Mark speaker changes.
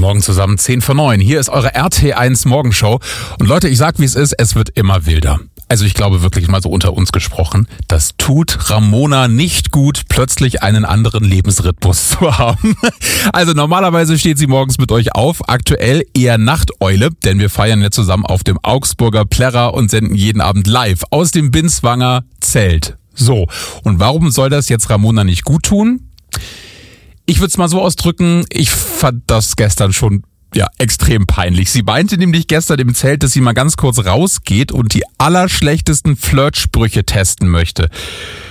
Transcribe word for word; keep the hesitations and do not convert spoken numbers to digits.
Speaker 1: Morgen zusammen, zehn vor neun. Hier ist eure R T eins Morgenshow. Und Leute, ich sag, wie es ist, es wird immer wilder. Also ich glaube wirklich mal so unter uns gesprochen, das tut Ramona nicht gut, plötzlich einen anderen Lebensrhythmus zu haben. Also normalerweise steht sie morgens mit euch auf, aktuell eher Nachteule, denn wir feiern ja zusammen auf dem Augsburger Plärrer und senden jeden Abend live aus dem Binswanger Zelt. So, und warum soll das jetzt Ramona nicht gut tun? Ich würde es mal so ausdrücken, ich fand das gestern schon ja extrem peinlich. Sie meinte nämlich gestern im Zelt, dass sie mal ganz kurz rausgeht und die allerschlechtesten Flirtsprüche testen möchte.